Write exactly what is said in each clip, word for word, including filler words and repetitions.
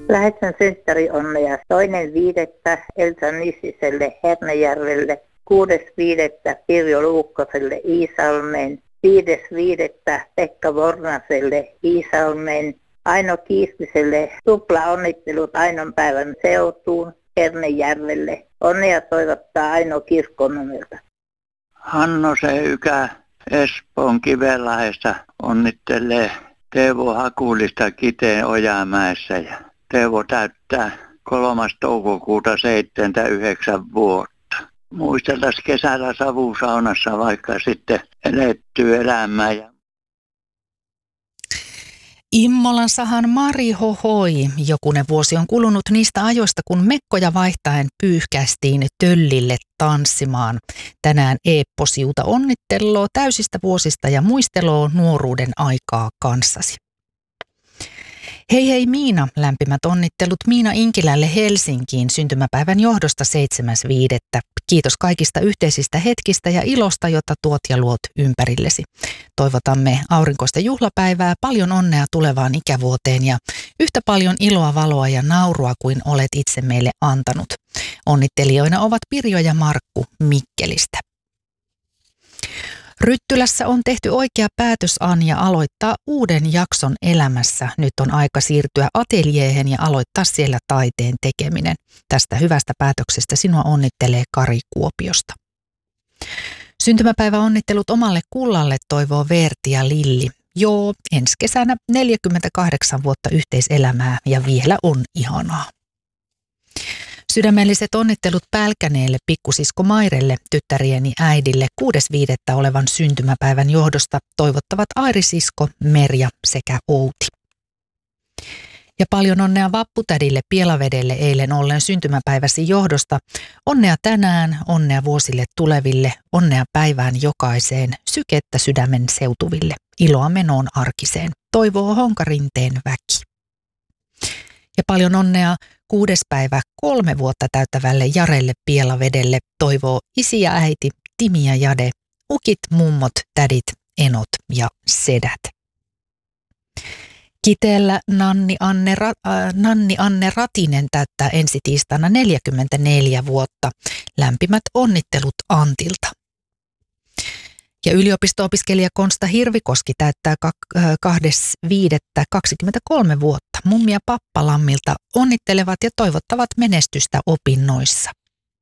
Lähetän synttäri onnea toinen viidettä Elsa Nissiselle Hernejärvelle, kuudes viidettä Pirjo Luukkoselle Iisalmeen, viides viidettä Pekka Vornaselle Iisalmeen, Aino Kiistiselle tupla onnittelut Ainon päivän seutuun Hernejärvelle. Onnea toivottaa Aino Kirkkonumelta. Hanno Seykä Espoon Kivenlahdesta onnittelee Teuvo Hakulista Kiteen Ojamäessä ja Teuvo täyttää kolmas toukokuuta seitsemänkymmentäyhdeksän vuotta. Muisteltaisiin kesällä savusaunassa vaikka sitten elettyä elämää. Ja Immolan sahan Mari hohoi. Jokunen vuosi on kulunut niistä ajoista, kun mekkoja vaihtaen pyyhkästiin töllille tanssimaan. Tänään Eeppo Siuta onnitteloo täysistä vuosista ja muisteloo nuoruuden aikaa kanssasi. Hei hei Miina, lämpimät onnittelut Miina Inkilälle Helsinkiin syntymäpäivän johdosta seitsemäs viidettä Kiitos kaikista yhteisistä hetkistä ja ilosta, jota tuot ja luot ympärillesi. Toivotamme aurinkoista juhlapäivää, paljon onnea tulevaan ikävuoteen ja yhtä paljon iloa, valoa ja naurua kuin olet itse meille antanut. Onnittelijoina ovat Pirjo ja Markku Mikkelistä. Ryttylässä on tehty oikea päätös, Anja, aloittaa uuden jakson elämässä. Nyt on aika siirtyä ateljeehen ja aloittaa siellä taiteen tekeminen. Tästä hyvästä päätöksestä sinua onnittelee Kari Kuopiosta. Syntymäpäivä onnittelut omalle kullalle, toivoo Verti ja Lilli. Joo, ensi kesänä neljäkymmentäkahdeksan vuotta yhteiselämää ja vielä on ihanaa. Sydämelliset onnittelut Pälkäneelle, pikkusisko Mairelle, tyttärieni äidille kuudes viidettä olevan syntymäpäivän johdosta toivottavat Airi-sisko, Merja sekä Outi. Ja paljon onnea vapputädille Pielavedelle eilen ollen syntymäpäiväsi johdosta. Onnea tänään, onnea vuosille tuleville, onnea päivään jokaiseen, sykettä sydämen seutuville, iloa menoon arkiseen, toivoo Honkarinteen väki. Ja paljon onnea kuudes päivä kolme vuotta täyttävälle Jarelle Pielavedelle, toivoo isi ja äiti, Timi ja Jade, ukit, mummot, tädit, enot ja sedät. Kiteellä Nanni Anne, äh, Nanni Anne Ratinen täyttää ensi tiistaina neljäkymmentäneljä vuotta. Lämpimät onnittelut Antilta. Ja yliopisto-opiskelija Konsta Hirvikoski täyttää kahdes viidettä kaksikymmentäkolme vuotta. Mummi ja pappa Lammilta onnittelevat ja toivottavat menestystä opinnoissa.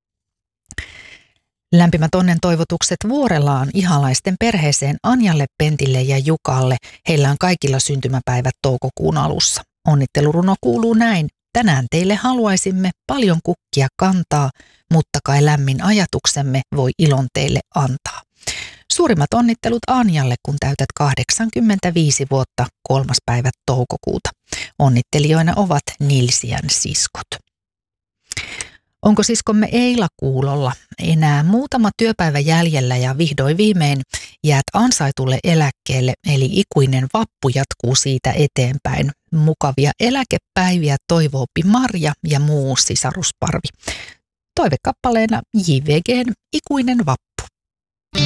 Lämpimät onnen toivotukset Vuorelaan ihalaisten perheeseen Anjalle, Pentille ja Jukalle. Heillä on kaikilla syntymäpäivät toukokuun alussa. Onnitteluruno kuuluu näin. Tänään teille haluaisimme paljon kukkia kantaa, mutta kai lämmin ajatuksemme voi ilon teille antaa. Suurimmat onnittelut Anjalle, kun täytät kahdeksankymmentäviisi vuotta kolmas päivä toukokuuta. Onnittelijoina ovat Nilsiän siskot. Onko siskomme Eila kuulolla? Enää muutama työpäivä jäljellä ja vihdoin viimein jäät ansaitulle eläkkeelle, eli ikuinen vappu jatkuu siitä eteenpäin. Mukavia eläkepäiviä toivoopi Marja ja muu sisarusparvi. Toivekappaleena J V G:n Ikuinen vappu.